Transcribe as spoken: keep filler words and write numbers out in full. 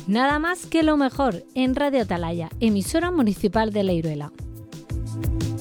Nada más que lo mejor en Radio Atalaya, emisora municipal de Leiruela.